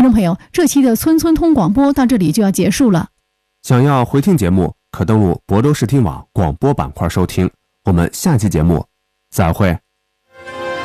众朋友，这期的村村通广播到这里就要结束了。 想要回听节目，可登录亳州视听网广播板块收听。我们下期节目再会。